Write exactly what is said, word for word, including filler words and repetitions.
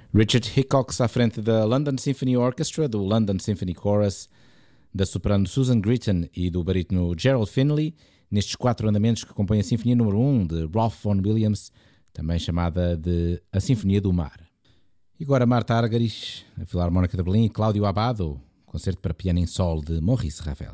Richard Hickox à frente da London Symphony Orchestra, do London Symphony Chorus, da soprano Susan Gritton e do barítono Gerald Finley, nestes quatro andamentos que compõem a Sinfonia número um de Ralph Vaughan Williams, também chamada de A Sinfonia do Mar. E agora Marta Argerich, a Filarmónica de Berlim, e Cláudio Abbado, concerto para piano em sol de Maurice Ravel.